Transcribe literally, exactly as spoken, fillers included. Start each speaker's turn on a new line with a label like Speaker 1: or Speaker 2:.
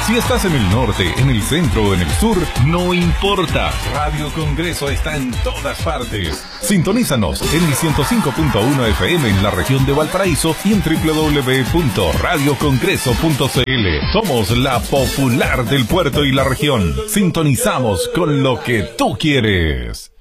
Speaker 1: Si estás en el norte, en el centro o en el sur, no importa. Radio Congreso está en todas partes. Sintonízanos en el ciento cinco punto uno F M en la región de Valparaíso y en doble u doble u doble u punto radio congreso punto c l. Somos la popular del puerto y la región. Sintonizamos con lo que tú quieres.